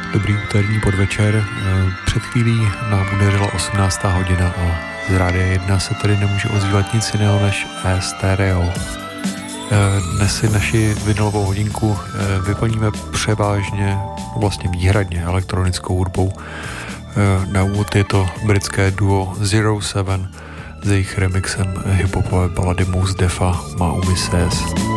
Dobrý úterní podvečer. Před chvílí nám udeřila 18. hodina a z Rádia 1 se tady nemůže ozývat nic jiného než stereo. Dnes si naši vinylovou hodinku vyplníme převážně, vlastně výhradně elektronickou hudbou. Na úvod je to britské duo Zero Seven s jejich remixem hiphopové balady Mos Defa Ma Umi Ses.